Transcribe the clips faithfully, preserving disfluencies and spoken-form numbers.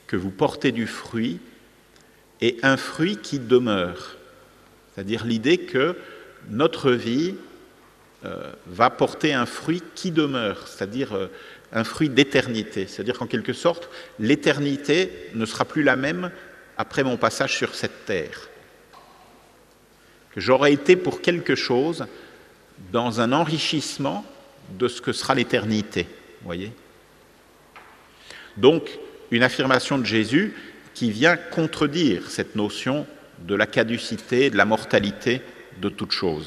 que vous portez du fruit, et un fruit qui demeure. C'est-à-dire l'idée que notre vie euh, va porter un fruit qui demeure, c'est-à-dire euh, un fruit d'éternité. C'est-à-dire qu'en quelque sorte, l'éternité ne sera plus la même après mon passage sur cette terre. Que j'aurai été pour quelque chose dans un enrichissement de ce que sera l'éternité. Voyez ? Donc, une affirmation de Jésus qui vient contredire cette notion de la caducité, de la mortalité de toute chose.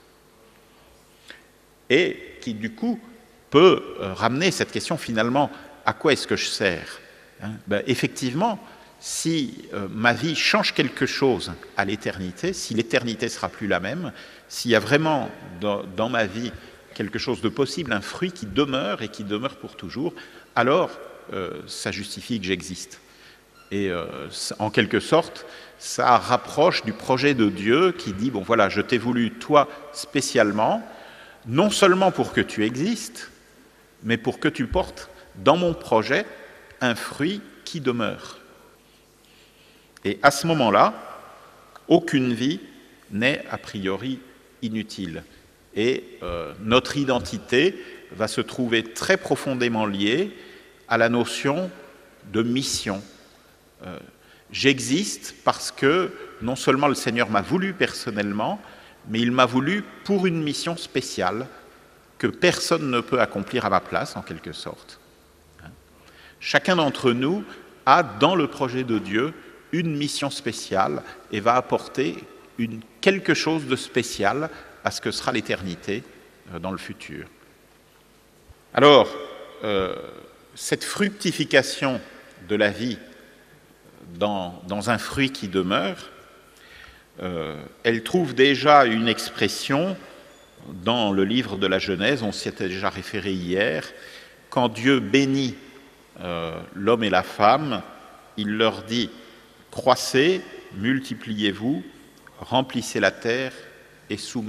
Et qui, du coup, peut ramener cette question, finalement, à quoi est-ce que je sers ? hein ben, Effectivement, si euh, ma vie change quelque chose à l'éternité, si l'éternité ne sera plus la même, s'il y a vraiment dans, dans ma vie quelque chose de possible, un fruit qui demeure et qui demeure pour toujours, alors euh, ça justifie que j'existe. Et euh, en quelque sorte, ça rapproche du projet de Dieu qui dit, bon voilà, je t'ai voulu toi spécialement, non seulement pour que tu existes, mais pour que tu portes dans mon projet un fruit qui demeure. Et à ce moment-là, aucune vie n'est a priori inutile. Et euh, notre identité va se trouver très profondément liée à la notion de mission. Euh, j'existe parce que non seulement le Seigneur m'a voulu personnellement, mais il m'a voulu pour une mission spéciale que personne ne peut accomplir à ma place, en quelque sorte. Chacun d'entre nous a, dans le projet de Dieu, une mission spéciale et va apporter une, quelque chose de spécial à ce que sera l'éternité euh, dans le futur. Alors, euh, cette fructification de la vie dans, dans un fruit qui demeure, euh, elle trouve déjà une expression dans le livre de la Genèse, on s'y était déjà référé hier, quand Dieu bénit euh, l'homme et la femme, il leur dit « Croissez, multipliez-vous, remplissez la terre et soumettez-la ».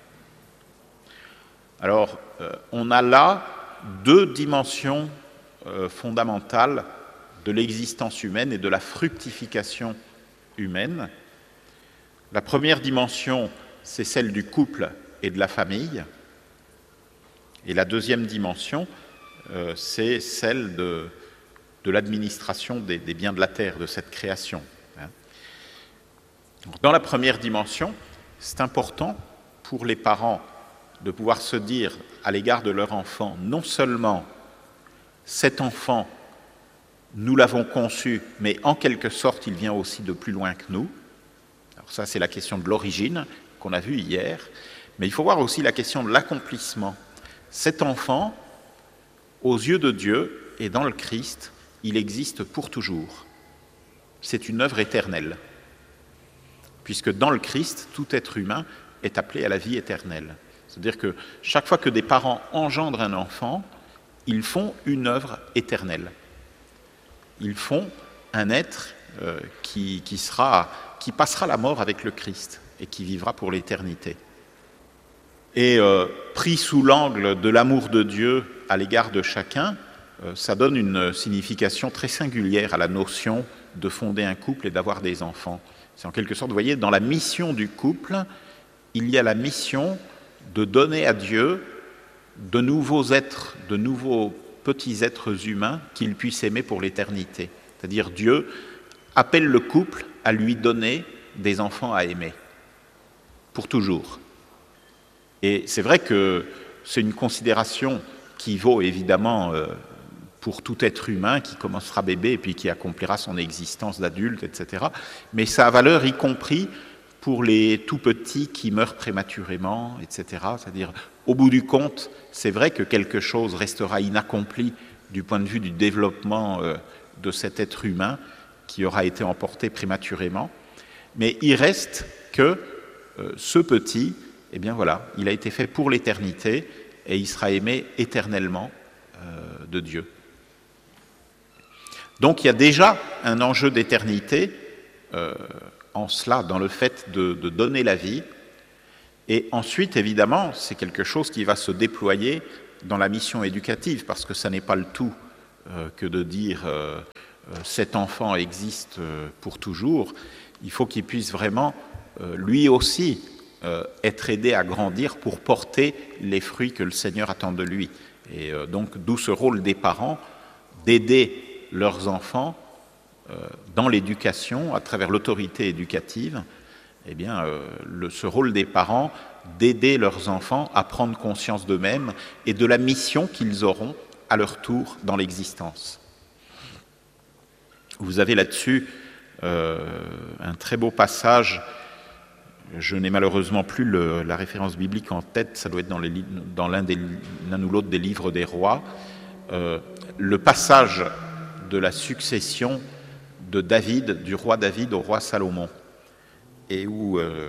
Alors, euh, on a là deux dimensions euh, fondamentales de l'existence humaine et de la fructification humaine. La première dimension, c'est celle du couple et de la famille. Et la deuxième dimension, euh, c'est celle de, de l'administration des, des biens de la terre, de cette création. Dans la première dimension, c'est important pour les parents de pouvoir se dire à l'égard de leur enfant, non seulement cet enfant, nous l'avons conçu, mais en quelque sorte, il vient aussi de plus loin que nous. Alors ça, c'est la question de l'origine qu'on a vue hier, mais il faut voir aussi la question de l'accomplissement. Cet enfant, aux yeux de Dieu et dans le Christ, il existe pour toujours. C'est une œuvre éternelle, puisque dans le Christ, tout être humain est appelé à la vie éternelle. C'est-à-dire que chaque fois que des parents engendrent un enfant, ils font une œuvre éternelle. Ils font un être euh, qui, qui, sera, qui passera la mort avec le Christ et qui vivra pour l'éternité. Et euh, pris sous l'angle de l'amour de Dieu à l'égard de chacun, euh, ça donne une signification très singulière à la notion de fonder un couple et d'avoir des enfants. C'est en quelque sorte, vous voyez, dans la mission du couple, il y a la mission de donner à Dieu de nouveaux êtres, de nouveaux petits êtres humains qu'il puisse aimer pour l'éternité. C'est-à-dire Dieu appelle le couple à lui donner des enfants à aimer, pour toujours. Et c'est vrai que c'est une considération qui vaut évidemment euh, pour tout être humain qui commencera bébé et puis qui accomplira son existence d'adulte, et cetera. Mais ça a valeur y compris pour les tout-petits qui meurent prématurément, et cetera. C'est-à-dire, au bout du compte, c'est vrai que quelque chose restera inaccompli du point de vue du développement euh, de cet être humain qui aura été emporté prématurément, mais il reste que euh, ce petit, eh bien voilà, il a été fait pour l'éternité et il sera aimé éternellement euh, de Dieu. Donc il y a déjà un enjeu d'éternité euh, en cela, dans le fait de, de donner la vie. Et ensuite, évidemment, c'est quelque chose qui va se déployer dans la mission éducative, parce que ça n'est pas le tout euh, que de dire euh, euh, cet enfant existe euh, pour toujours, il faut qu'il puisse vraiment, euh, lui aussi, euh, être aidé à grandir pour porter les fruits que le Seigneur attend de lui. Et euh, donc, d'où ce rôle des parents, d'aider leurs enfants euh, dans l'éducation, à travers l'autorité éducative, eh bien, euh, le, ce rôle des parents d'aider leurs enfants à prendre conscience d'eux-mêmes et de la mission qu'ils auront à leur tour dans l'existence. Vous avez là-dessus euh, un très beau passage, je n'ai malheureusement plus le, la référence biblique en tête, ça doit être dans, les, dans l'un, des, l'un ou l'autre des livres des rois, euh, le passage de la succession de David, du roi David au roi Salomon, et où euh,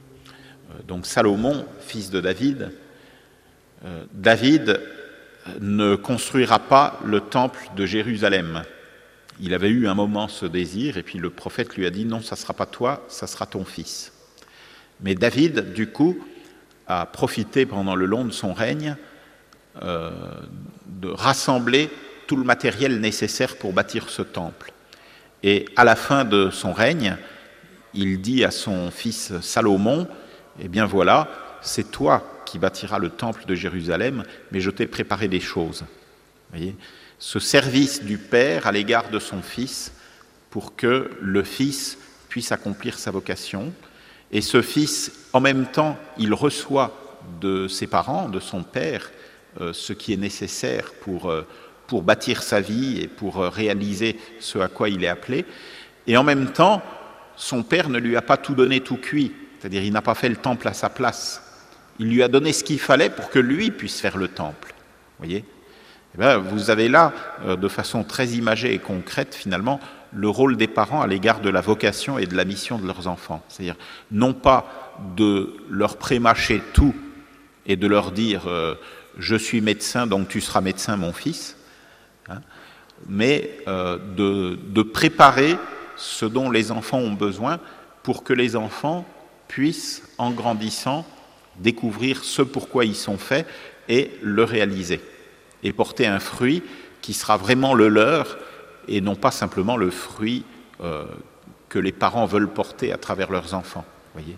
donc Salomon, fils de David, euh, David ne construira pas le temple de Jérusalem. Il avait eu un moment ce désir, et puis le prophète lui a dit « Non, ça ne sera pas toi, ça sera ton fils ». Mais David, du coup, a profité pendant le long de son règne euh, de rassembler tout le matériel nécessaire pour bâtir ce temple. Et à la fin de son règne, il dit à son fils Salomon, « Eh bien voilà, c'est toi qui bâtiras le temple de Jérusalem, mais je t'ai préparé des choses. » Vous voyez, ce service du père à l'égard de son fils pour que le fils puisse accomplir sa vocation. Et ce fils, en même temps, il reçoit de ses parents, de son père, euh, ce qui est nécessaire pour, euh, pour bâtir sa vie et pour euh, réaliser ce à quoi il est appelé. Et en même temps, son père ne lui a pas tout donné tout cuit, c'est-à-dire il n'a pas fait le temple à sa place. Il lui a donné ce qu'il fallait pour que lui puisse faire le temple. Vous voyez ? Eh bien, vous avez là, euh, de façon très imagée et concrète, finalement, le rôle des parents à l'égard de la vocation et de la mission de leurs enfants. C'est-à-dire, non pas de leur prémâcher tout et de leur dire euh, « je suis médecin, donc tu seras médecin, mon fils hein », mais euh, de, de préparer ce dont les enfants ont besoin pour que les enfants puissent, en grandissant, découvrir ce pourquoi ils sont faits et le réaliser. Et porter un fruit qui sera vraiment le leur et non pas simplement le fruit euh, que les parents veulent porter à travers leurs enfants. Voyez.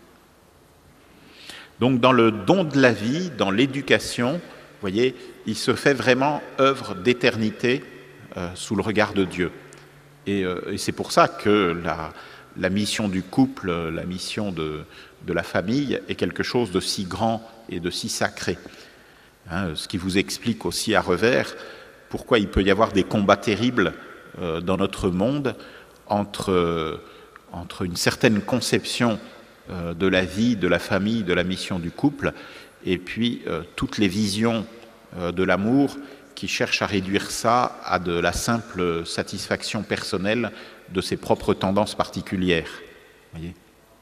Donc dans le don de la vie, dans l'éducation, voyez, il se fait vraiment œuvre d'éternité euh, sous le regard de Dieu. Et, euh, et c'est pour ça que la, la mission du couple, la mission de, de la famille est quelque chose de si grand et de si sacré. Hein, ce qui vous explique aussi à revers pourquoi il peut y avoir des combats terribles euh, dans notre monde entre, euh, entre une certaine conception euh, de la vie, de la famille, de la mission du couple, et puis euh, toutes les visions euh, de l'amour qui cherchent à réduire ça à de la simple satisfaction personnelle de ses propres tendances particulières. Voyez.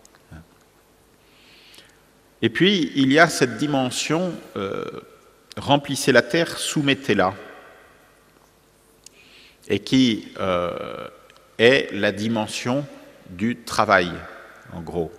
Et puis, il y a cette dimension euh, « remplissez la terre, soumettez-la » et qui euh, est la dimension du travail, en gros.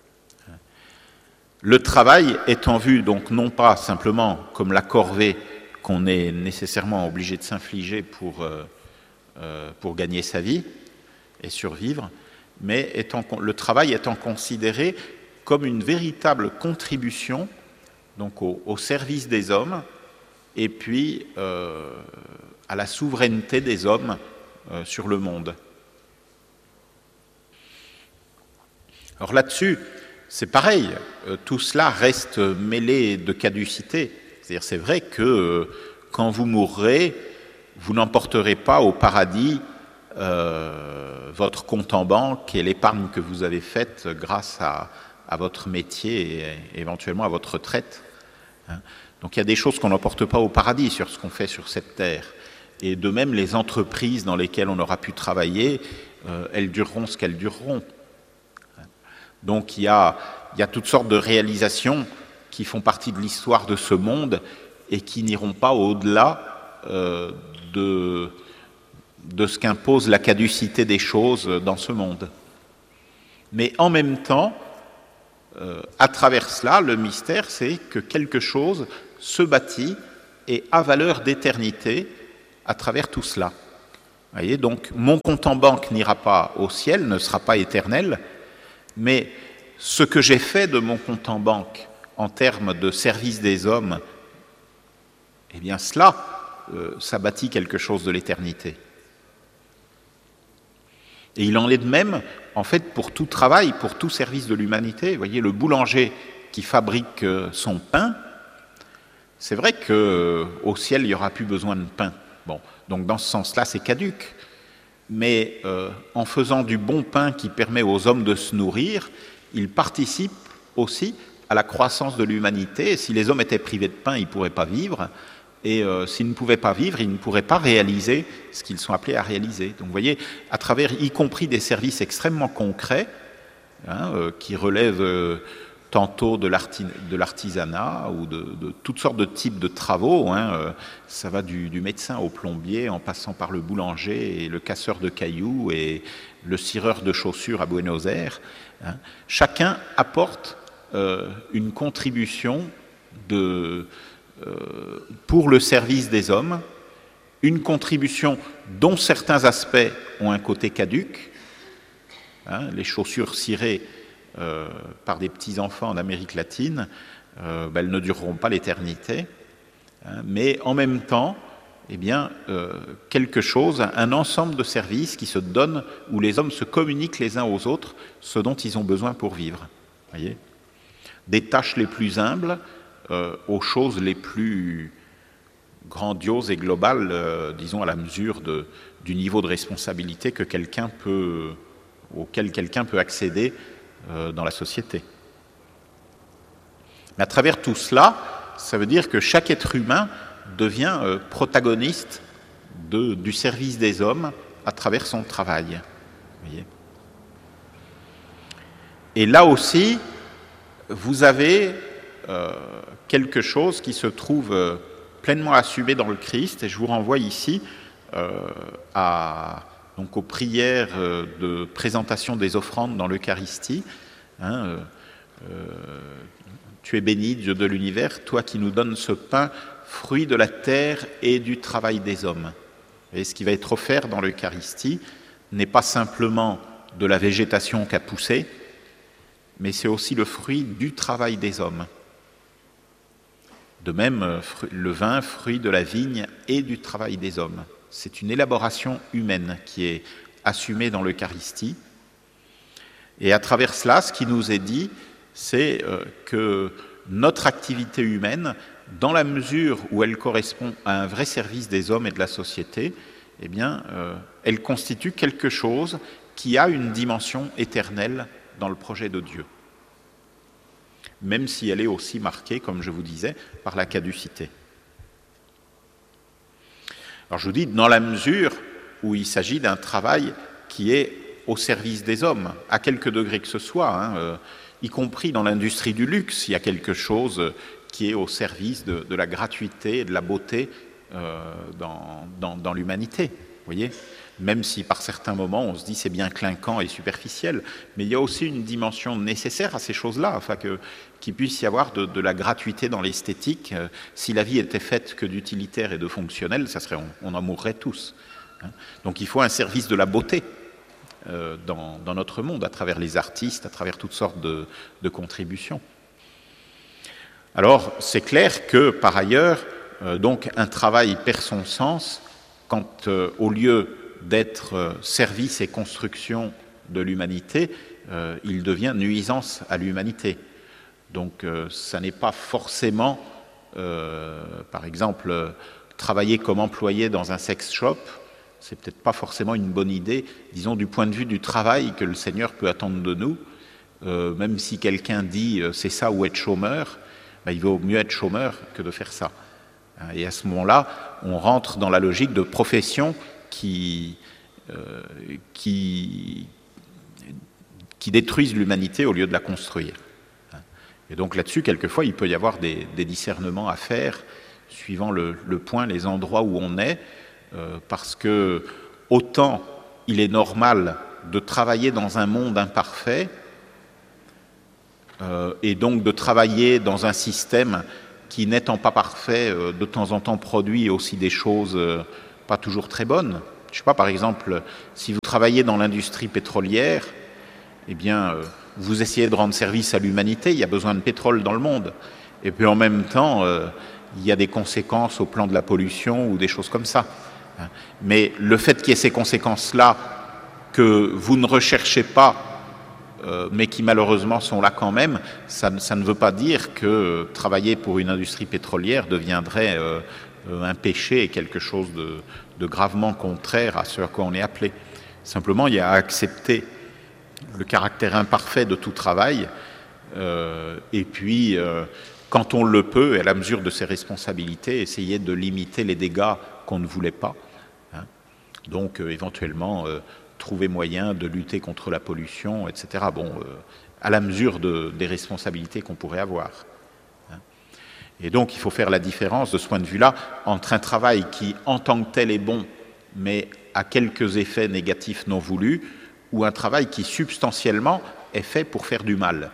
Le travail étant vu, donc, non pas simplement comme la corvée qu'on est nécessairement obligé de s'infliger pour, euh, euh, pour gagner sa vie et survivre, mais étant, le travail étant considéré comme une véritable contribution donc au, au service des hommes et puis euh, à la souveraineté des hommes euh, sur le monde. Alors là-dessus, c'est pareil, euh, tout cela reste mêlé de caducité. C'est-à-dire, c'est vrai que euh, quand vous mourrez, vous n'emporterez pas au paradis euh, votre compte en banque et l'épargne que vous avez faite grâce à, à votre métier et éventuellement à votre retraite. Hein. Donc il y a des choses qu'on n'emporte pas au paradis sur ce qu'on fait sur cette terre. Et de même, les entreprises dans lesquelles on aura pu travailler, euh, elles dureront ce qu'elles dureront. Donc il y a, il y a toutes sortes de réalisations qui font partie de l'histoire de ce monde et qui n'iront pas au-delà euh, de, de ce qu'impose la caducité des choses dans ce monde. Mais en même temps, euh, à travers cela, le mystère, c'est que quelque chose se bâtit et a valeur d'éternité à travers tout cela. Voyez, donc mon compte en banque n'ira pas au ciel, ne sera pas éternel, mais ce que j'ai fait de mon compte en banque en termes de service des hommes, eh bien cela, euh, ça bâtit quelque chose de l'éternité. Et il en est de même, en fait, pour tout travail, pour tout service de l'humanité. Vous voyez, le boulanger qui fabrique euh, son pain, c'est vrai qu'au euh, ciel, il n'y aura plus besoin de pain. Bon, donc dans ce sens-là, c'est caduc. Mais euh, en faisant du bon pain qui permet aux hommes de se nourrir, il participe aussi à la croissance de l'humanité. Et si les hommes étaient privés de pain, ils ne pourraient pas vivre. Et euh, s'ils ne pouvaient pas vivre, ils ne pourraient pas réaliser ce qu'ils sont appelés à réaliser. Donc vous voyez, à travers, y compris des services extrêmement concrets, hein, euh, qui relèvent euh, tantôt de l'artisanat ou de, de toutes sortes de types de travaux, hein, euh, ça va du, du médecin au plombier, en passant par le boulanger et le casseur de cailloux et le cireur de chaussures à Buenos Aires. Hein. Chacun apporte euh, une contribution de... Euh, pour le service des hommes, une contribution dont certains aspects ont un côté caduc. Hein, les chaussures cirées euh, par des petits-enfants en Amérique latine, euh, ben, elles ne dureront pas l'éternité. Hein, mais en même temps, eh bien, euh, quelque chose, un ensemble de services qui se donnent, où les hommes se communiquent les uns aux autres ce dont ils ont besoin pour vivre. Voyez, des tâches les plus humbles, Euh, aux choses les plus grandioses et globales, euh, disons à la mesure de, du niveau de responsabilité que quelqu'un peut, auquel quelqu'un peut accéder euh, dans la société. Mais à travers tout cela, ça veut dire que chaque être humain devient euh, protagoniste de, du service des hommes à travers son travail. Vous voyez ? Et là aussi, vous avez Euh, quelque chose qui se trouve euh, pleinement assumé dans le Christ, et je vous renvoie ici euh, à, donc aux prières euh, de présentation des offrandes dans l'Eucharistie. Hein, euh, euh, tu es béni, Dieu de l'univers, toi qui nous donnes ce pain, fruit de la terre et du travail des hommes. Et ce qui va être offert dans l'Eucharistie n'est pas simplement de la végétation qu'a poussé, mais c'est aussi le fruit du travail des hommes. De même, le vin, fruit de la vigne et du travail des hommes. C'est une élaboration humaine qui est assumée dans l'Eucharistie. Et à travers cela, ce qui nous est dit, c'est que notre activité humaine, dans la mesure où elle correspond à un vrai service des hommes et de la société, eh bien, euh, elle constitue quelque chose qui a une dimension éternelle dans le projet de Dieu, même si elle est aussi marquée, comme je vous disais, par la caducité. Alors je vous dis, dans la mesure où il s'agit d'un travail qui est au service des hommes, à quelque degré que ce soit, hein, euh, y compris dans l'industrie du luxe, il y a quelque chose qui est au service de, de la gratuité et de la beauté euh, dans, dans, dans l'humanité, vous voyez ? Même si par certains moments on se dit c'est bien clinquant et superficiel, mais il y a aussi une dimension nécessaire à ces choses-là, afin que, qu'il puisse y avoir de, de la gratuité dans l'esthétique. Euh, si la vie était faite que d'utilitaire et de fonctionnel, ça serait, on, on en mourrait tous. Hein. Donc il faut un service de la beauté euh, dans, dans notre monde, à travers les artistes, à travers toutes sortes de, de contributions. Alors c'est clair que par ailleurs, euh, donc un travail perd son sens quand euh, au lieu d'être service et construction de l'humanité, euh, il devient nuisance à l'humanité. Donc euh, ça n'est pas forcément, euh, par exemple, euh, travailler comme employé dans un sex shop, c'est peut-être pas forcément une bonne idée, disons du point de vue du travail que le Seigneur peut attendre de nous, euh, même si quelqu'un dit euh, c'est ça ou être chômeur, ben, il vaut mieux être chômeur que de faire ça. Et à ce moment-là, on rentre dans la logique de profession Qui, euh, qui, qui détruisent l'humanité au lieu de la construire. Et donc là-dessus, quelquefois, il peut y avoir des, des discernements à faire, suivant le, le point, les endroits où on est, euh, parce que autant il est normal de travailler dans un monde imparfait, euh, et donc de travailler dans un système qui, n'étant pas parfait, euh, de temps en temps produit aussi des choses euh, pas toujours très bonnes. Je ne sais pas, par exemple, si vous travaillez dans l'industrie pétrolière, eh bien, euh, vous essayez de rendre service à l'humanité, il y a besoin de pétrole dans le monde. Et puis en même temps, euh, il y a des conséquences au plan de la pollution ou des choses comme ça. Mais le fait qu'il y ait ces conséquences-là, que vous ne recherchez pas, euh, mais qui malheureusement sont là quand même, ça, ça ne veut pas dire que travailler pour une industrie pétrolière deviendrait euh, un péché et quelque chose de, de gravement contraire à ce à quoi on est appelé. Simplement, il y a à accepter le caractère imparfait de tout travail, euh, et puis, euh, quand on le peut, et à la mesure de ses responsabilités, essayer de limiter les dégâts qu'on ne voulait pas. Hein. Donc, euh, éventuellement, euh, trouver moyen de lutter contre la pollution, et cetera. Bon, euh, à la mesure de, des responsabilités qu'on pourrait avoir. Hein. Et donc, il faut faire la différence, de ce point de vue-là, entre un travail qui, en tant que tel, est bon, mais a quelques effets négatifs non voulus, ou un travail qui, substantiellement, est fait pour faire du mal.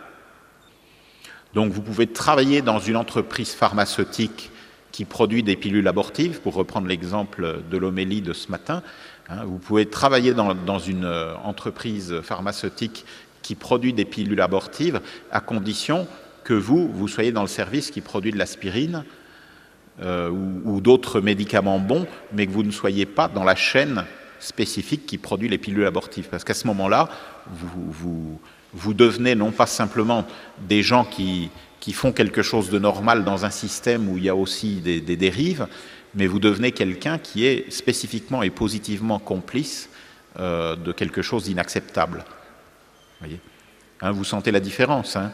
Donc, vous pouvez travailler dans une entreprise pharmaceutique qui produit des pilules abortives, pour reprendre l'exemple de l'homélie de ce matin. Hein, vous pouvez travailler dans, dans une entreprise pharmaceutique qui produit des pilules abortives, à condition que vous, vous soyez dans le service qui produit de l'aspirine euh, ou, ou d'autres médicaments bons, mais que vous ne soyez pas dans la chaîne spécifique qui produit les pilules abortives. Parce qu'à ce moment-là, vous, vous, vous devenez non pas simplement des gens qui, qui font quelque chose de normal dans un système où il y a aussi des, des dérives, mais vous devenez quelqu'un qui est spécifiquement et positivement complice euh, de quelque chose d'inacceptable. Vous voyez, hein, vous sentez la différence, hein.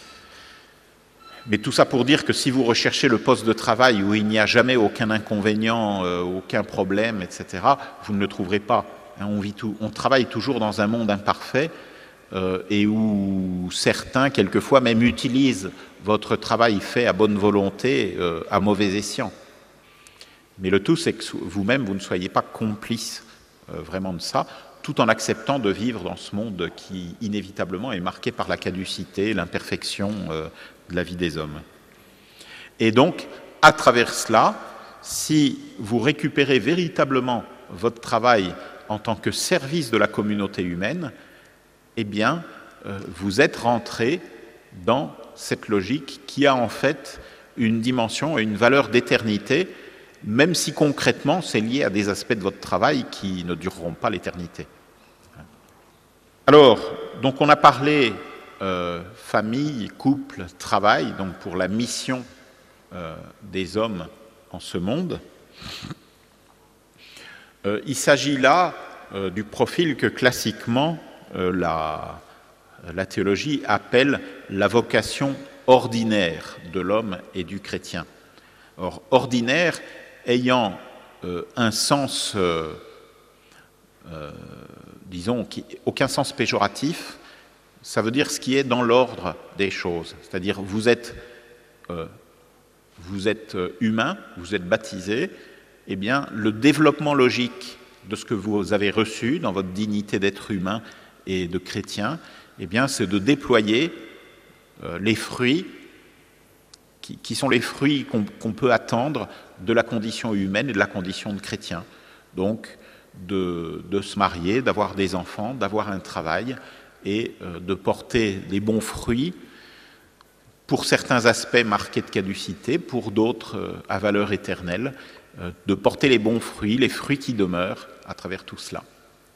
Mais tout ça pour dire que si vous recherchez le poste de travail où il n'y a jamais aucun inconvénient, euh, aucun problème, et cetera, vous ne le trouverez pas. Hein, on, vit tout, on travaille toujours dans un monde imparfait euh, et où certains, quelquefois, même utilisent votre travail fait à bonne volonté euh, à mauvais escient. Mais le tout, c'est que vous-même, vous ne soyez pas complice euh, vraiment de ça, tout en acceptant de vivre dans ce monde qui, inévitablement, est marqué par la caducité, l'imperfection euh, de la vie des hommes. Et donc, à travers cela, si vous récupérez véritablement votre travail en tant que service de la communauté humaine, eh bien, euh, vous êtes rentré dans cette logique qui a en fait une dimension et une valeur d'éternité, même si concrètement c'est lié à des aspects de votre travail qui ne dureront pas l'éternité. Alors, donc on a parlé euh, famille, couple, travail, donc pour la mission euh, des hommes en ce monde. Euh, il s'agit là euh, du profil que classiquement euh, la, la théologie appelle la vocation ordinaire de l'homme et du chrétien. Or, ordinaire ayant euh, un sens, euh, euh, disons, qui, aucun sens péjoratif, ça veut dire ce qui est dans l'ordre des choses. C'est-à-dire, vous êtes, euh, vous êtes humain, vous êtes baptisé, eh bien, le développement logique de ce que vous avez reçu dans votre dignité d'être humain et de chrétien, eh bien, c'est de déployer euh, les fruits qui, qui sont les fruits qu'on, qu'on peut attendre de la condition humaine et de la condition de chrétien. Donc, de, de se marier, d'avoir des enfants, d'avoir un travail et euh, de porter des bons fruits, pour certains aspects marqués de caducité, pour d'autres euh, à valeur éternelle, euh, de porter les bons fruits, les fruits qui demeurent à travers tout cela. Hein ?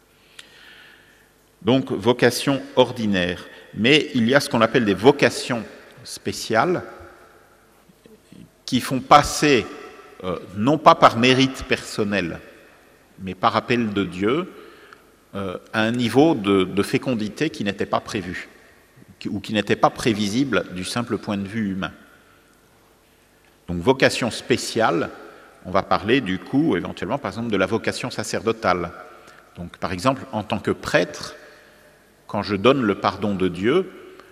Donc, vocation ordinaire. Mais il y a ce qu'on appelle des vocations spéciales qui font passer, euh, non pas par mérite personnel, mais par appel de Dieu, euh, à un niveau de, de fécondité qui n'était pas prévu, qui, ou qui n'était pas prévisible du simple point de vue humain. Donc, vocation spéciale, on va parler du coup, éventuellement, par exemple, de la vocation sacerdotale. Donc, par exemple, en tant que prêtre, quand je donne le pardon de Dieu,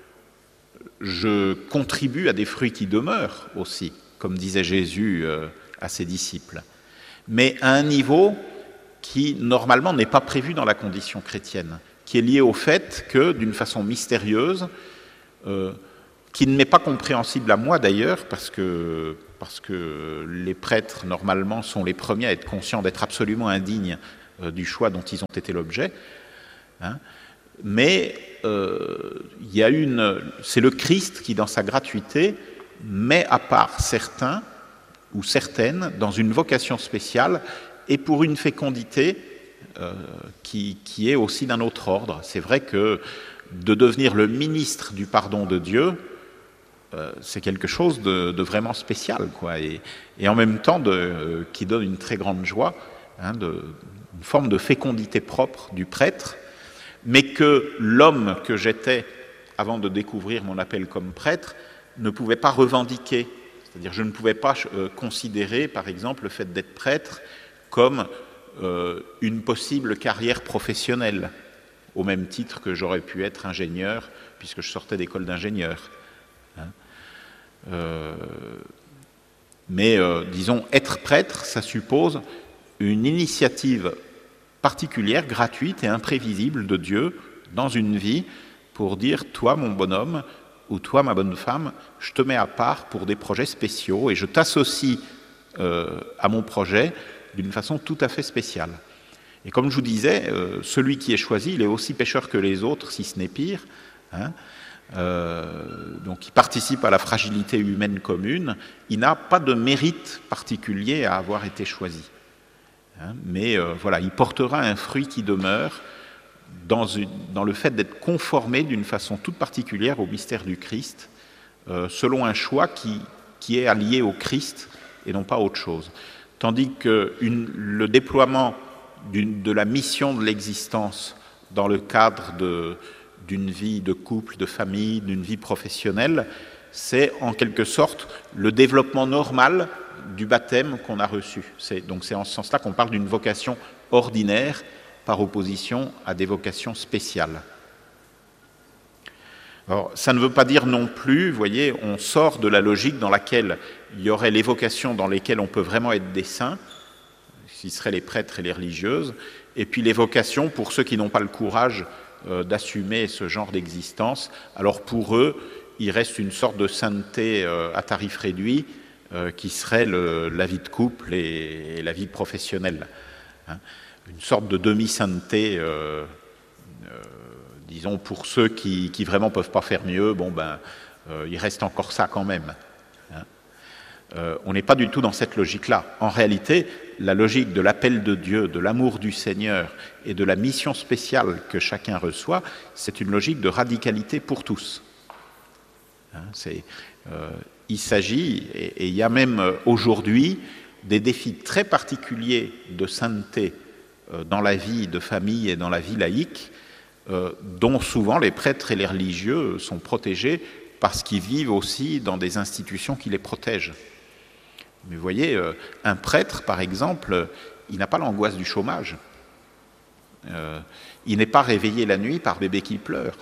je contribue à des fruits qui demeurent aussi, comme disait Jésus euh, à ses disciples, mais à un niveau qui, normalement, n'est pas prévu dans la condition chrétienne, qui est lié au fait que, d'une façon mystérieuse, euh, qui ne m'est pas compréhensible à moi d'ailleurs, parce que, parce que les prêtres, normalement, sont les premiers à être conscients d'être absolument indignes euh, du choix dont ils ont été l'objet. Hein. Mais euh, il y a une, c'est le Christ qui, dans sa gratuité, met à part certains ou certaines dans une vocation spéciale et pour une fécondité euh, qui, qui est aussi d'un autre ordre. C'est vrai que de devenir le ministre du pardon de Dieu, euh, c'est quelque chose de, de vraiment spécial, quoi, et, et en même temps de, euh, qui donne une très grande joie, hein, de, une forme de fécondité propre du prêtre, mais que l'homme que j'étais avant de découvrir mon appel comme prêtre ne pouvait pas revendiquer. C'est-à-dire je ne pouvais pas euh, considérer, par exemple, le fait d'être prêtre comme euh, une possible carrière professionnelle, au même titre que j'aurais pu être ingénieur, puisque je sortais d'école d'ingénieur. Hein. Euh, mais, euh, disons, être prêtre, ça suppose une initiative particulière, gratuite et imprévisible de Dieu dans une vie pour dire « Toi, mon bonhomme, ou toi, ma bonne femme, je te mets à part pour des projets spéciaux et je t'associe euh, à mon projet d'une façon tout à fait spéciale. » Et comme je vous disais, euh, celui qui est choisi, il est aussi pécheur que les autres, si ce n'est pire. Hein. Euh, donc il participe à la fragilité humaine commune. Il n'a pas de mérite particulier à avoir été choisi. Hein. Mais euh, voilà, il portera un fruit qui demeure dans, une, dans le fait d'être conformé d'une façon toute particulière au mystère du Christ, euh, selon un choix qui, qui est allié au Christ et non pas autre chose. Tandis que une, le déploiement d'une, de la mission de l'existence dans le cadre de, d'une vie de couple, de famille, d'une vie professionnelle, c'est en quelque sorte le développement normal du baptême qu'on a reçu. C'est, donc c'est en ce sens-là qu'on parle d'une vocation ordinaire par opposition à des vocations spéciales. Alors, ça ne veut pas dire non plus, vous voyez, on sort de la logique dans laquelle il y aurait les vocations dans lesquelles on peut vraiment être des saints, ce seraient les prêtres et les religieuses, et puis les vocations pour ceux qui n'ont pas le courage euh, d'assumer ce genre d'existence. Alors pour eux, il reste une sorte de sainteté euh, à tarif réduit euh, qui serait le, la vie de couple et, et la vie professionnelle. Hein. Une sorte de demi-sainteté, euh, euh, disons, pour ceux qui, qui vraiment ne peuvent pas faire mieux, bon ben, euh, il reste encore ça quand même. Hein. Euh, on n'est pas du tout dans cette logique-là. En réalité, la logique de l'appel de Dieu, de l'amour du Seigneur et de la mission spéciale que chacun reçoit, c'est une logique de radicalité pour tous. Hein, c'est, euh, il s'agit, et, et il y a même aujourd'hui des défis très particuliers de sainteté dans la vie de famille et dans la vie laïque, euh, dont souvent les prêtres et les religieux sont protégés parce qu'ils vivent aussi dans des institutions qui les protègent. Mais vous voyez, euh, un prêtre, par exemple, il n'a pas l'angoisse du chômage. Euh, il n'est pas réveillé la nuit par bébé qui pleure.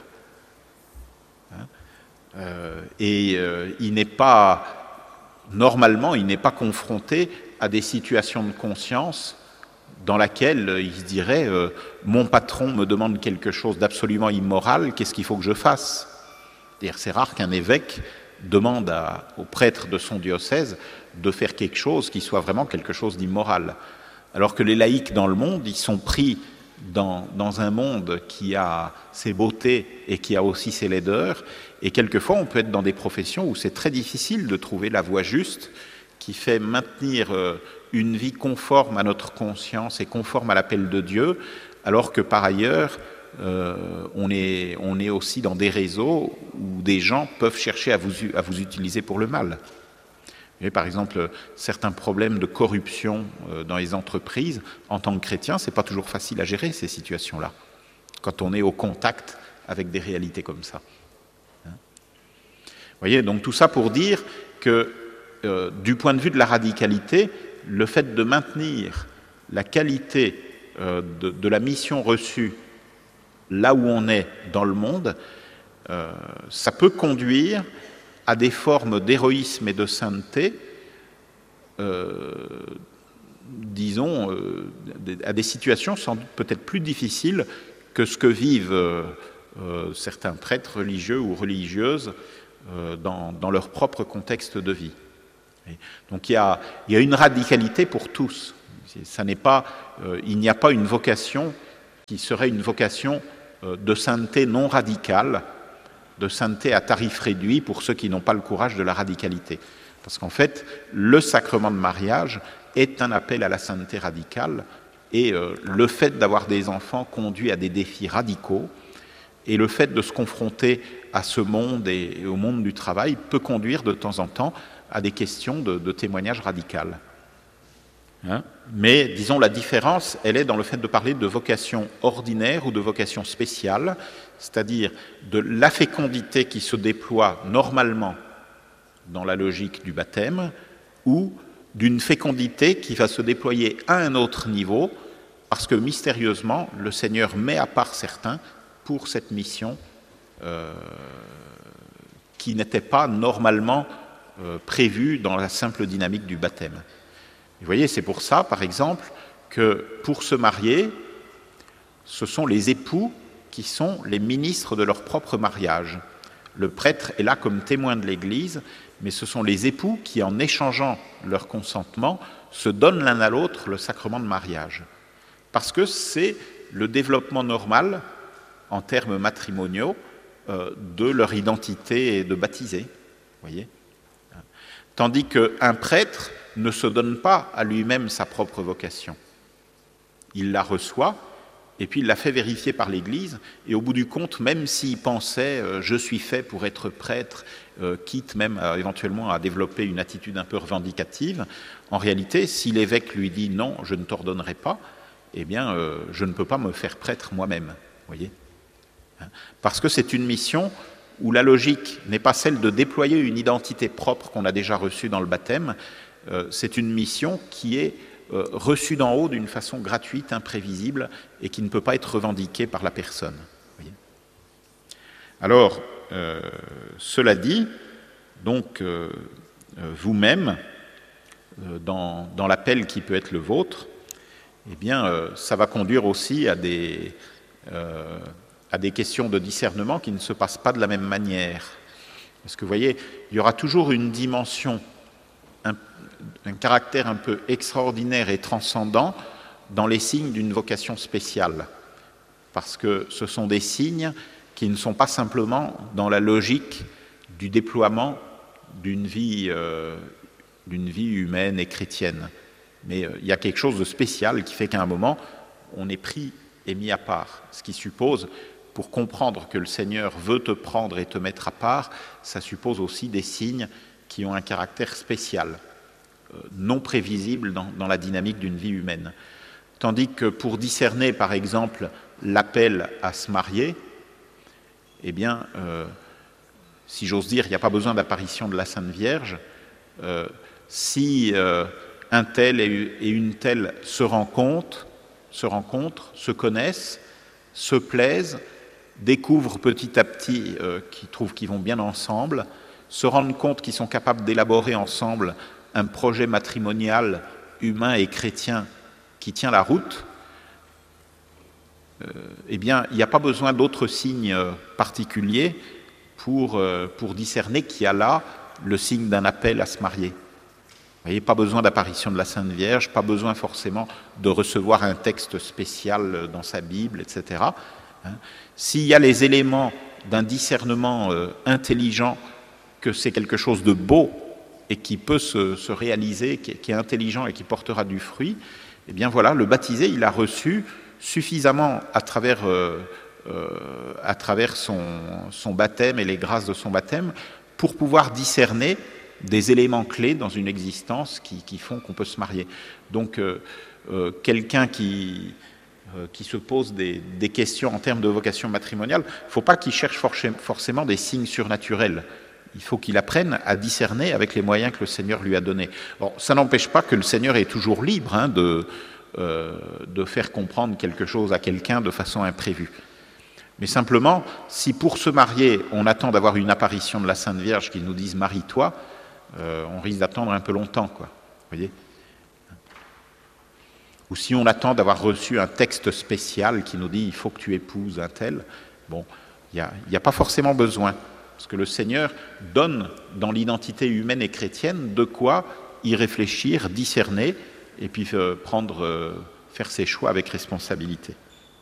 Hein, euh, et euh, il n'est pas, normalement, il n'est pas confronté à des situations de conscience dans laquelle il se dirait euh, « mon patron me demande quelque chose d'absolument immoral, qu'est-ce qu'il faut que je fasse ?» C'est-à-dire, c'est rare qu'un évêque demande à, au prêtre de son diocèse de faire quelque chose qui soit vraiment quelque chose d'immoral. Alors que les laïcs dans le monde, ils sont pris dans, dans un monde qui a ses beautés et qui a aussi ses laideurs, et quelquefois on peut être dans des professions où c'est très difficile de trouver la voie juste qui fait maintenir euh, une vie conforme à notre conscience et conforme à l'appel de Dieu, alors que par ailleurs, euh, on, est, on est aussi dans des réseaux où des gens peuvent chercher à vous, à vous utiliser pour le mal. Et par exemple, certains problèmes de corruption euh, dans les entreprises, en tant que chrétien, c'est pas toujours facile à gérer ces situations-là, quand on est au contact avec des réalités comme ça. Hein ? Vous voyez, donc tout ça pour dire que, euh, du point de vue de la radicalité, le fait de maintenir la qualité euh, de, de la mission reçue là où on est dans le monde, euh, ça peut conduire à des formes d'héroïsme et de sainteté, euh, disons, euh, à des situations sans doute peut-être plus difficiles que ce que vivent euh, euh, certains prêtres religieux ou religieuses euh, dans, dans leur propre contexte de vie. Et donc il y, a, il y a une radicalité pour tous. Ça n'est pas, euh, il n'y a pas une vocation qui serait une vocation euh, de sainteté non radicale, de sainteté à tarif réduit pour ceux qui n'ont pas le courage de la radicalité. Parce qu'en fait, le sacrement de mariage est un appel à la sainteté radicale, et euh, le fait d'avoir des enfants conduit à des défis radicaux, et le fait de se confronter à ce monde et, et au monde du travail peut conduire de temps en temps à des questions de, de témoignage radical. Hein? Mais disons, la différence, elle est dans le fait de parler de vocation ordinaire ou de vocation spéciale, c'est-à-dire de la fécondité qui se déploie normalement dans la logique du baptême, ou d'une fécondité qui va se déployer à un autre niveau, parce que mystérieusement, le Seigneur met à part certains pour cette mission euh, qui n'était pas normalement euh, prévue dans la simple dynamique du baptême. Vous voyez, c'est pour ça, par exemple, que pour se marier, ce sont les époux qui sont les ministres de leur propre mariage. Le prêtre est là comme témoin de l'Église, mais ce sont les époux qui, en échangeant leur consentement, se donnent l'un à l'autre le sacrement de mariage. Parce que c'est le développement normal, en termes matrimoniaux, euh, de leur identité de baptisé. Voyez ? Tandis qu'un prêtre ne se donne pas à lui-même sa propre vocation. Il la reçoit, et puis il la fait vérifier par l'Église, et au bout du compte, même s'il pensait euh, « je suis fait pour être prêtre euh, », quitte même euh, éventuellement à développer une attitude un peu revendicative, en réalité, si l'évêque lui dit « non, je ne t'ordonnerai pas », eh bien, euh, je ne peux pas me faire prêtre moi-même, voyez ? Parce que c'est une mission où la logique n'est pas celle de déployer une identité propre qu'on a déjà reçue dans le baptême, euh, c'est une mission qui est euh, reçue d'en haut d'une façon gratuite, imprévisible, et qui ne peut pas être revendiquée par la personne. Voyez ? Alors, euh, cela dit, donc, euh, vous-même, euh, dans, dans l'appel qui peut être le vôtre, eh bien, euh, ça va conduire aussi à des... Euh, à des questions de discernement qui ne se passent pas de la même manière. Parce que vous voyez, il y aura toujours une dimension, un, un caractère un peu extraordinaire et transcendant dans les signes d'une vocation spéciale. Parce que ce sont des signes qui ne sont pas simplement dans la logique du déploiement d'une vie, euh, d'une vie humaine et chrétienne. Mais euh, il y a quelque chose de spécial qui fait qu'à un moment, on est pris et mis à part, ce qui suppose, pour comprendre que le Seigneur veut te prendre et te mettre à part, ça suppose aussi des signes qui ont un caractère spécial, euh, non prévisible dans, dans la dynamique d'une vie humaine. Tandis que pour discerner, par exemple, l'appel à se marier, eh bien, euh, si j'ose dire, il n'y a pas besoin d'apparition de la Sainte Vierge. Euh, si euh, un tel et une telle se rencontrent, se rencontrent, se connaissent, se plaisent, découvrent petit à petit euh, qu'ils trouvent qu'ils vont bien ensemble, se rendent compte qu'ils sont capables d'élaborer ensemble un projet matrimonial humain et chrétien qui tient la route, euh, eh bien, il n'y a pas besoin d'autres signes particuliers pour, euh, pour discerner qu'il y a là le signe d'un appel à se marier. Vous voyez, pas besoin d'apparition de la Sainte Vierge, pas besoin forcément de recevoir un texte spécial dans sa Bible, et cetera. Hein. S'il y a les éléments d'un discernement euh, intelligent, que c'est quelque chose de beau et qui peut se, se réaliser, qui est, qui est intelligent et qui portera du fruit, eh bien voilà, le baptisé, il a reçu suffisamment à travers, euh, euh, à travers son, son baptême et les grâces de son baptême pour pouvoir discerner des éléments clés dans une existence qui, qui font qu'on peut se marier. Donc, euh, euh, quelqu'un qui, euh, qui se pose des, des questions en termes de vocation matrimoniale, il ne faut pas qu'il cherche forcément des signes surnaturels. Il faut qu'il apprenne à discerner avec les moyens que le Seigneur lui a donnés. Bon, ça n'empêche pas que le Seigneur est toujours libre hein, de, euh, de faire comprendre quelque chose à quelqu'un de façon imprévue. Mais simplement, si pour se marier, on attend d'avoir une apparition de la Sainte Vierge qui nous dise « marie-toi », Euh, on risque d'attendre un peu longtemps, quoi. Voyez ? Ou si on attend d'avoir reçu un texte spécial qui nous dit « il faut que tu épouses un tel », bon, il n'y a, a pas forcément besoin. Parce que le Seigneur donne dans l'identité humaine et chrétienne de quoi y réfléchir, discerner, et puis euh, prendre, euh, faire ses choix avec responsabilité.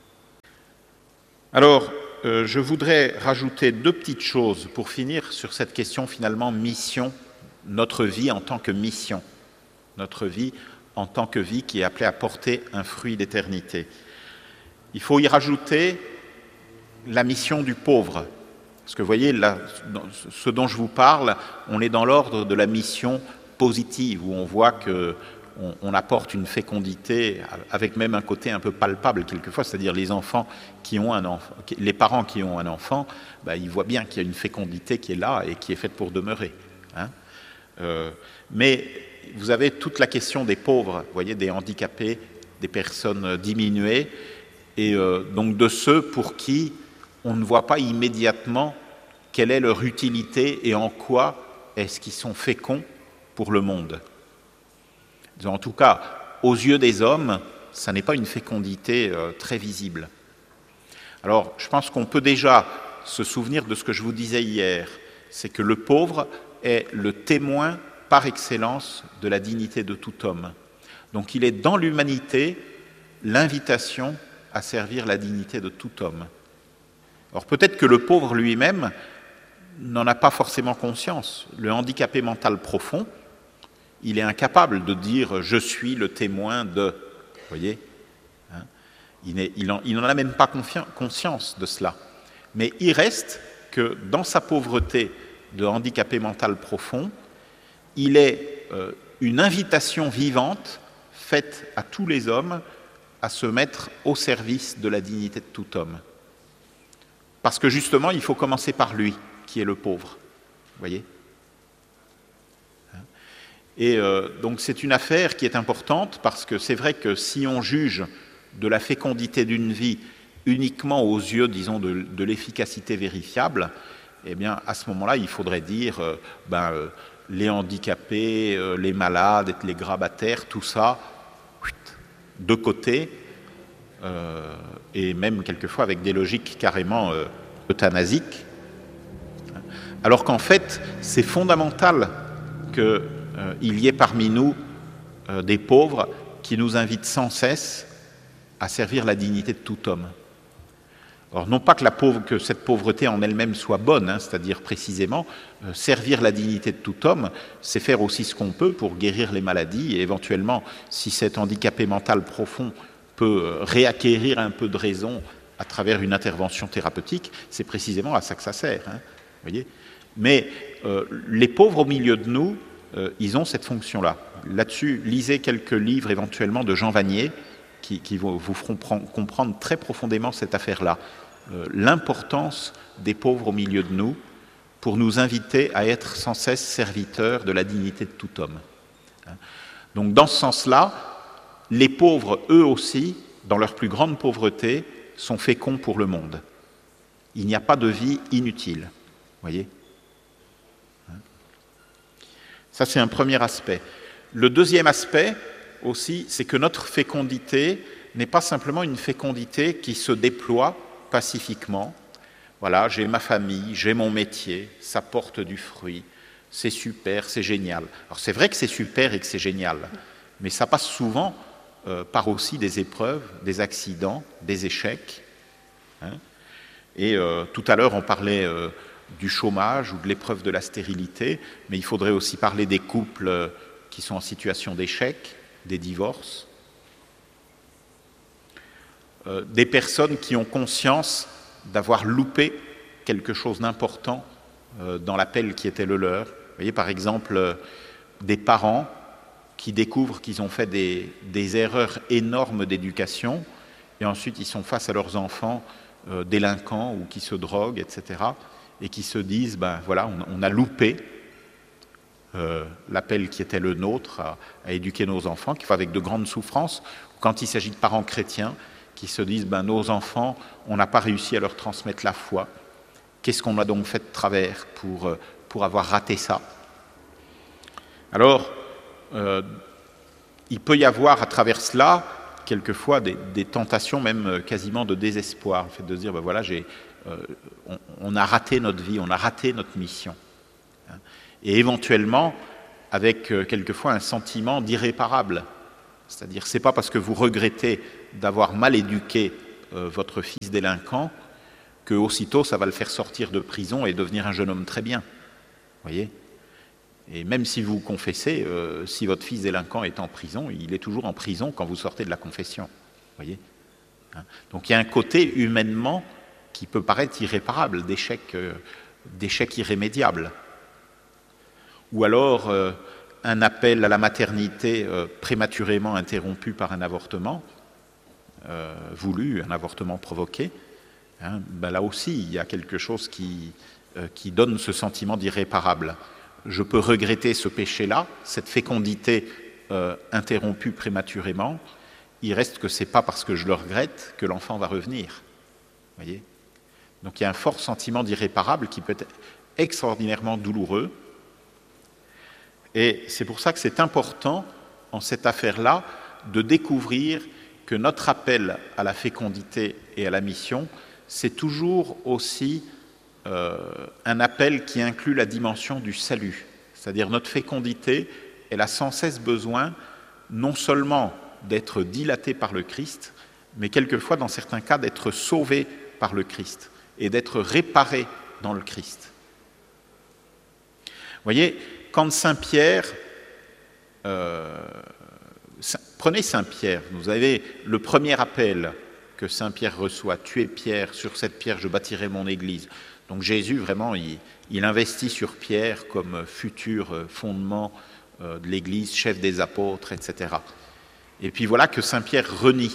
Alors, euh, je voudrais rajouter deux petites choses pour finir sur cette question finalement mission, notre vie en tant que mission, notre vie en tant que vie qui est appelée à porter un fruit d'éternité. Il faut y rajouter la mission du pauvre. Parce que vous voyez, là, ce dont je vous parle, on est dans l'ordre de la mission positive, où on voit que on, on apporte une fécondité avec même un côté un peu palpable quelquefois, c'est-à-dire les enfants qui ont un enfant, les parents qui ont un enfant, ben, ils voient bien qu'il y a une fécondité qui est là et qui est faite pour demeurer. Hein. Euh, mais vous avez toute la question des pauvres, vous voyez, des handicapés, des personnes diminuées, et euh, donc de ceux pour qui on ne voit pas immédiatement quelle est leur utilité et en quoi est-ce qu'ils sont féconds pour le monde. En tout cas, aux yeux des hommes, ça n'est pas une fécondité euh, très visible. Alors, je pense qu'on peut déjà se souvenir de ce que je vous disais hier, c'est que le pauvre est le témoin par excellence de la dignité de tout homme. Donc, il est dans l'humanité l'invitation à servir la dignité de tout homme. Alors peut-être que le pauvre lui-même n'en a pas forcément conscience. Le handicapé mental profond, il est incapable de dire « je suis le témoin de ». Vous voyez, hein, il n'en a même pas conscience de cela. Mais il reste que dans sa pauvreté de handicapé mental profond, il est euh, une invitation vivante faite à tous les hommes à se mettre au service de la dignité de tout homme. Parce que justement, il faut commencer par lui, qui est le pauvre. Vous voyez ? Et euh, donc c'est une affaire qui est importante, parce que c'est vrai que si on juge de la fécondité d'une vie uniquement aux yeux, disons, de, de l'efficacité vérifiable, eh bien, à ce moment-là, il faudrait dire, euh, ben, euh, les handicapés, euh, les malades, les grabataires, tout ça, de côté, Euh, et même quelquefois avec des logiques carrément euh, euthanasiques, alors qu'en fait, c'est fondamental qu'il euh, y ait parmi nous euh, des pauvres qui nous invitent sans cesse à servir la dignité de tout homme. Alors, non pas que, la pauvre, que cette pauvreté en elle-même soit bonne, hein, c'est-à-dire précisément euh, servir la dignité de tout homme, c'est faire aussi ce qu'on peut pour guérir les maladies, et éventuellement, si cet handicapé mental profond peut réacquérir un peu de raison à travers une intervention thérapeutique, c'est précisément à ça que ça sert. Hein, voyez. Mais euh, les pauvres au milieu de nous, euh, ils ont cette fonction-là. Là-dessus, lisez quelques livres éventuellement de Jean Vanier qui, qui vous, vous feront prendre, comprendre très profondément cette affaire-là. Euh, l'importance des pauvres au milieu de nous pour nous inviter à être sans cesse serviteurs de la dignité de tout homme. Hein. Donc dans ce sens-là, les pauvres, eux aussi, dans leur plus grande pauvreté, sont féconds pour le monde. Il n'y a pas de vie inutile. Voyez ? Ça, c'est un premier aspect. Le deuxième aspect, aussi, c'est que notre fécondité n'est pas simplement une fécondité qui se déploie pacifiquement. Voilà, j'ai ma famille, j'ai mon métier, ça porte du fruit, c'est super, c'est génial. Alors c'est vrai que c'est super et que c'est génial, mais ça passe souvent Euh, par aussi des épreuves, des accidents, des échecs. Hein. Et euh, tout à l'heure, on parlait euh, du chômage ou de l'épreuve de la stérilité, mais il faudrait aussi parler des couples euh, qui sont en situation d'échec, des divorces, euh, des personnes qui ont conscience d'avoir loupé quelque chose d'important euh, dans l'appel qui était le leur. Vous voyez, par exemple, euh, des parents qui découvrent qu'ils ont fait des, des erreurs énormes d'éducation, et ensuite ils sont face à leurs enfants euh, délinquants ou qui se droguent, et cetera, et qui se disent, ben voilà, on, on a loupé euh, l'appel qui était le nôtre à, à éduquer nos enfants, qui fait avec de grandes souffrances, quand il s'agit de parents chrétiens, qui se disent, ben nos enfants, on n'a pas réussi à leur transmettre la foi, qu'est-ce qu'on a donc fait de travers pour, pour avoir raté ça? Alors, Euh, il peut y avoir à travers cela quelquefois des, des tentations même quasiment de désespoir, le fait de se dire, ben voilà, j'ai, euh, on, on a raté notre vie, on a raté notre mission. Et éventuellement, avec euh, quelquefois un sentiment d'irréparable. C'est-à-dire, c'est pas parce que vous regrettez d'avoir mal éduqué euh, votre fils délinquant que aussitôt ça va le faire sortir de prison et devenir un jeune homme très bien. Voyez ? Et même si vous confessez, euh, si votre fils délinquant est en prison, il est toujours en prison quand vous sortez de la confession. Voyez ? Hein ? Donc il y a un côté humainement qui peut paraître irréparable, d'échec, euh, d'échec irrémédiable. Ou alors euh, un appel à la maternité euh, prématurément interrompu par un avortement euh, voulu, un avortement provoqué. Hein, ben là aussi, il y a quelque chose qui, euh, qui donne ce sentiment d'irréparable. Je peux regretter ce péché-là, cette fécondité euh, interrompue prématurément. Il reste que ce n'est pas parce que je le regrette que l'enfant va revenir. Voyez ? Donc il y a un fort sentiment d'irréparable qui peut être extraordinairement douloureux. Et c'est pour ça que c'est important, en cette affaire-là, de découvrir que notre appel à la fécondité et à la mission, c'est toujours aussi euh, un appel qui inclut la dimension du salut. C'est-à-dire notre fécondité, elle a sans cesse besoin non seulement d'être dilatée par le Christ, mais quelquefois, dans certains cas, d'être sauvée par le Christ et d'être réparée dans le Christ. Vous voyez, quand Saint Pierre, euh, prenez Saint Pierre, vous avez le premier appel que Saint Pierre reçoit, tu es Pierre, sur cette pierre je bâtirai mon église. Donc Jésus, vraiment, il, il investit sur Pierre comme futur fondement de l'église, chef des apôtres, et cetera. Et puis voilà que Saint Pierre renie.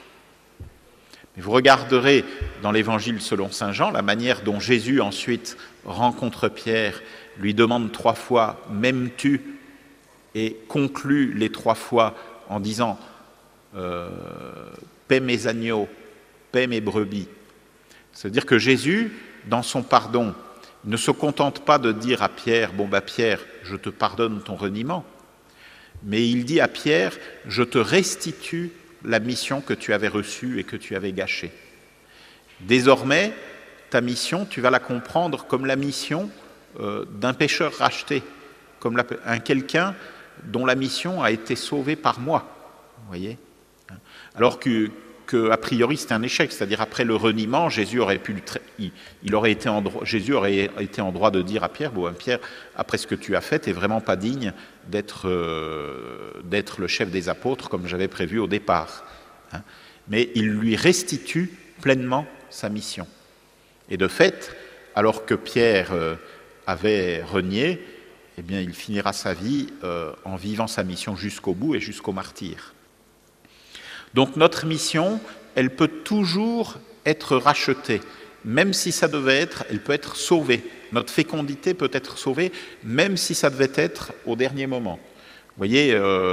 Mais vous regarderez dans l'évangile selon Saint Jean, la manière dont Jésus ensuite rencontre Pierre, lui demande trois fois « m'aimes-tu » et conclut les trois fois en disant euh, « paie mes agneaux, paie mes brebis ». C'est-à-dire que Jésus, dans son pardon, ne se contente pas de dire à Pierre « bon bah Pierre, je te pardonne ton reniement », mais il dit à Pierre « je te restitue la mission que tu avais reçue et que tu avais gâchée. Désormais, ta mission, tu vas la comprendre comme la mission euh, d'un pécheur racheté, comme la, un quelqu'un dont la mission a été sauvée par moi. » Vous voyez ? Alors que, que, a priori, c'est un échec, c'est-à-dire après le reniement, Jésus aurait pu, il, il aurait été en droit, Jésus aurait été en droit de dire à Pierre, bon, Pierre, après ce que tu as fait, tu n'es vraiment pas digne d'être, euh, d'être le chef des apôtres comme j'avais prévu au départ. Hein. Mais il lui restitue pleinement sa mission. Et de fait, alors que Pierre euh, avait renié, eh bien, il finira sa vie euh, en vivant sa mission jusqu'au bout et jusqu'au martyre. Donc notre mission, elle peut toujours être rachetée. Même si ça devait être, elle peut être sauvée. Notre fécondité peut être sauvée, même si ça devait être au dernier moment. Vous voyez, euh,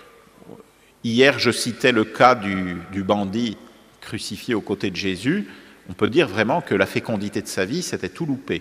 hier je citais le cas du, du bandit crucifié aux côtés de Jésus. On peut dire vraiment que la fécondité de sa vie, c'était tout loupé.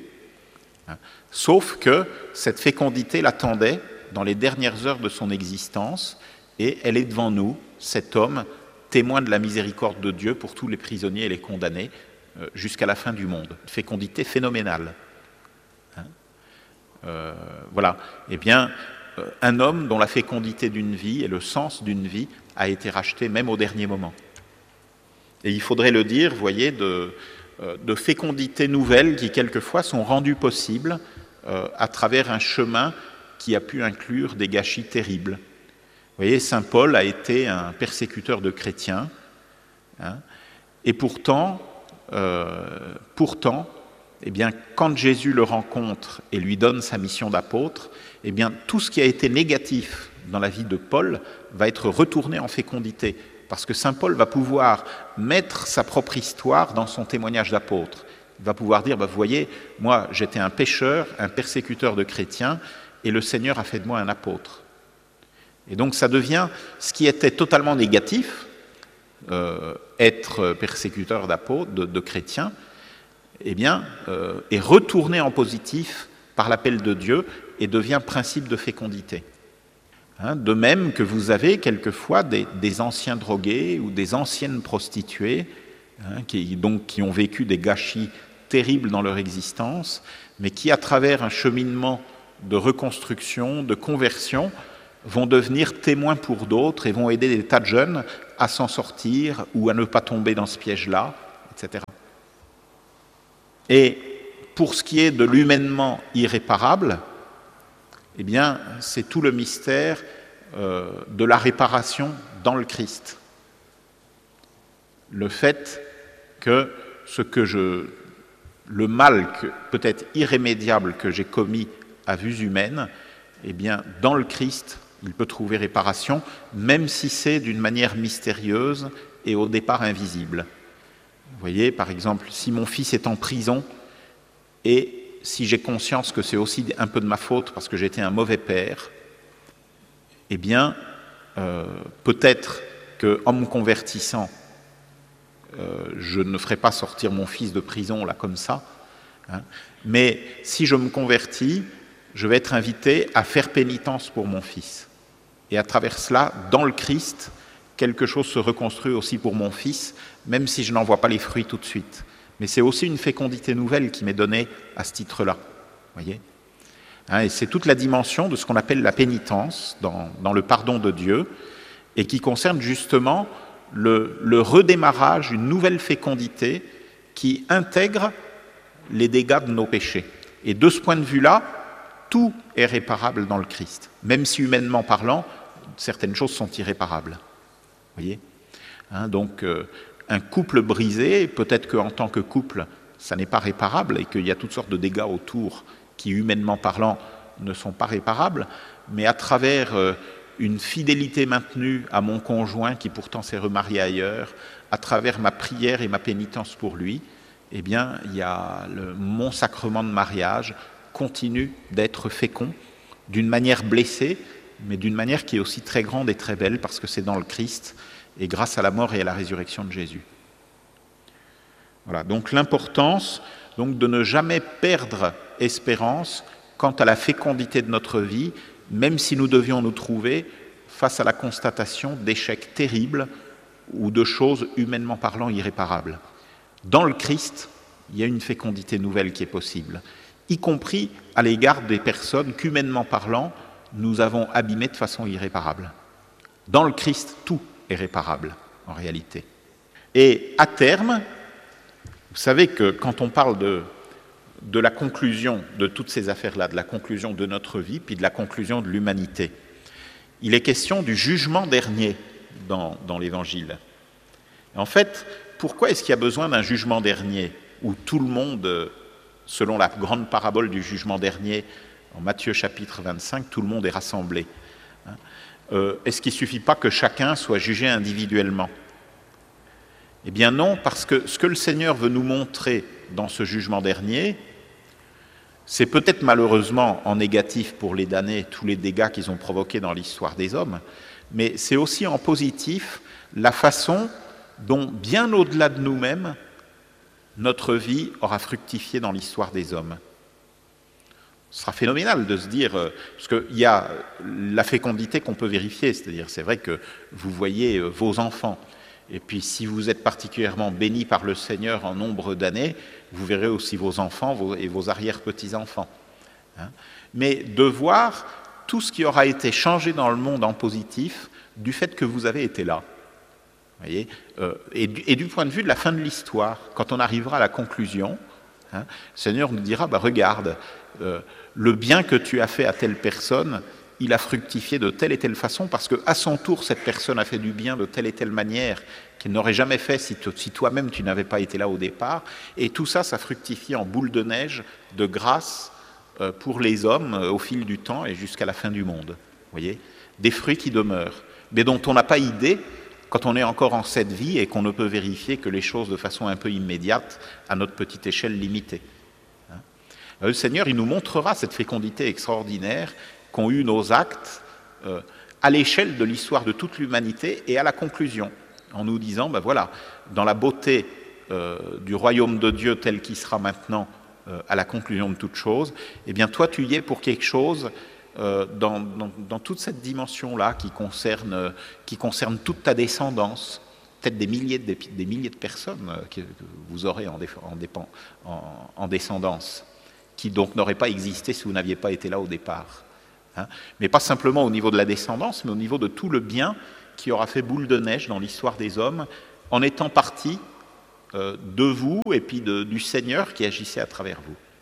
Sauf que cette fécondité l'attendait dans les dernières heures de son existence, et elle est devant nous, cet homme, témoin de la miséricorde de Dieu pour tous les prisonniers et les condamnés, euh, jusqu'à la fin du monde. Une fécondité phénoménale. Hein euh, voilà. Eh bien, euh, un homme dont la fécondité d'une vie et le sens d'une vie a été racheté même au dernier moment. Et il faudrait le dire, vous voyez, de, euh, de fécondités nouvelles qui quelquefois sont rendues possibles euh, à travers un chemin qui a pu inclure des gâchis terribles. Vous voyez, saint Paul a été un persécuteur de chrétiens, hein, et pourtant, euh, pourtant, eh bien, quand Jésus le rencontre et lui donne sa mission d'apôtre, eh bien, tout ce qui a été négatif dans la vie de Paul va être retourné en fécondité, parce que saint Paul va pouvoir mettre sa propre histoire dans son témoignage d'apôtre. Il va pouvoir dire, bah, vous voyez, moi j'étais un pécheur, un persécuteur de chrétiens, et le Seigneur a fait de moi un apôtre. Et donc ça devient ce qui était totalement négatif, euh, être persécuteur d'apôtres, de, de chrétiens, eh bien, euh, est retourné en positif par l'appel de Dieu et devient principe de fécondité. Hein, de même que vous avez quelquefois des, des anciens drogués ou des anciennes prostituées, hein, qui, donc, qui ont vécu des gâchis terribles dans leur existence, mais qui, à travers un cheminement de reconstruction, de conversion, vont devenir témoins pour d'autres et vont aider des tas de jeunes à s'en sortir ou à ne pas tomber dans ce piège-là, et cetera. Et pour ce qui est de l'humainement irréparable, eh bien, c'est tout le mystère euh, de la réparation dans le Christ. Le fait que ce que je, le mal que, peut-être irrémédiable que j'ai commis à vue humaine, eh bien, dans le Christ, il peut trouver réparation, même si c'est d'une manière mystérieuse et au départ invisible. Vous voyez, par exemple, si mon fils est en prison et si j'ai conscience que c'est aussi un peu de ma faute parce que j'étais un mauvais père, eh bien, euh, peut-être qu'en me convertissant, euh, je ne ferai pas sortir mon fils de prison là comme ça, hein, mais si je me convertis, je vais être invité à faire pénitence pour mon fils. Et à travers cela, dans le Christ, quelque chose se reconstruit aussi pour mon fils, même si je n'en vois pas les fruits tout de suite. Mais c'est aussi une fécondité nouvelle qui m'est donnée à ce titre-là. Voyez, hein, et c'est toute la dimension de ce qu'on appelle la pénitence dans, dans le pardon de Dieu, et qui concerne justement le, le redémarrage, une nouvelle fécondité qui intègre les dégâts de nos péchés. Et de ce point de vue-là, tout est réparable dans le Christ. Même si humainement parlant, certaines choses sont irréparables. Voyez, hein, donc euh, un couple brisé, peut-être qu'en tant que couple, ça n'est pas réparable et qu'il y a toutes sortes de dégâts autour qui, humainement parlant, ne sont pas réparables, mais à travers euh, une fidélité maintenue à mon conjoint qui pourtant s'est remarié ailleurs, à travers ma prière et ma pénitence pour lui, eh bien, il y a le, mon sacrement de mariage continue d'être fécond, d'une manière blessée, mais d'une manière qui est aussi très grande et très belle, parce que c'est dans le Christ, et grâce à la mort et à la résurrection de Jésus. Voilà, donc l'importance donc, de ne jamais perdre espérance quant à la fécondité de notre vie, même si nous devions nous trouver face à la constatation d'échecs terribles ou de choses humainement parlant irréparables. Dans le Christ, il y a une fécondité nouvelle qui est possible, y compris à l'égard des personnes qu'humainement parlant, nous avons abîmées de façon irréparable. Dans le Christ, tout est réparable, en réalité. Et à terme, vous savez que quand on parle de, de la conclusion de toutes ces affaires-là, de la conclusion de notre vie, puis de la conclusion de l'humanité, il est question du jugement dernier dans, dans l'Évangile. En fait, pourquoi est-ce qu'il y a besoin d'un jugement dernier où tout le monde, selon la grande parabole du jugement dernier, en Matthieu chapitre vingt-cinq, tout le monde est rassemblé. Euh, est-ce qu'il ne suffit pas que chacun soit jugé individuellement? Eh bien non, parce que ce que le Seigneur veut nous montrer dans ce jugement dernier, c'est peut-être malheureusement en négatif pour les damnés tous les dégâts qu'ils ont provoqués dans l'histoire des hommes, mais c'est aussi en positif la façon dont, bien au-delà de nous-mêmes, notre vie aura fructifié dans l'histoire des hommes. Ce sera phénoménal de se dire, parce qu'il y a la fécondité qu'on peut vérifier, c'est-à-dire c'est vrai que vous voyez vos enfants, et puis si vous êtes particulièrement béni par le Seigneur en nombre d'années, vous verrez aussi vos enfants vos, et vos arrière-petits-enfants. Hein. Mais de voir tout ce qui aura été changé dans le monde en positif du fait que vous avez été là. Vous voyez, euh, et, du, et du point de vue de la fin de l'histoire, quand on arrivera à la conclusion, hein, le Seigneur nous dira, bah, regarde, euh, le bien que tu as fait à telle personne, il a fructifié de telle et telle façon, parce qu'à son tour, cette personne a fait du bien de telle et telle manière qu'il n'aurait jamais fait si, si toi-même tu n'avais pas été là au départ. Et tout ça, ça fructifie en boule de neige de grâce euh, pour les hommes euh, au fil du temps et jusqu'à la fin du monde. Vous voyez, des fruits qui demeurent, mais dont on n'a pas idée quand on est encore en cette vie et qu'on ne peut vérifier que les choses de façon un peu immédiate à notre petite échelle limitée. Hein. Le Seigneur, il nous montrera cette fécondité extraordinaire qu'ont eu nos actes euh, à l'échelle de l'histoire de toute l'humanité et à la conclusion, en nous disant, ben voilà, dans la beauté euh, du royaume de Dieu tel qu'il sera maintenant euh, à la conclusion de toute chose, eh bien toi tu y es pour quelque chose euh, dans, dans, dans toute cette dimension-là qui concerne, qui concerne toute ta descendance, peut-être des milliers de, des milliers de personnes que, que vous aurez en, en, en, en descendance, qui donc n'auraient pas existé si vous n'aviez pas été là au départ. Hein, mais pas simplement au niveau de la descendance, mais au niveau de tout le bien qui aura fait boule de neige dans l'histoire des hommes, en étant partie euh, de vous et puis de, du Seigneur qui agissait à travers vous.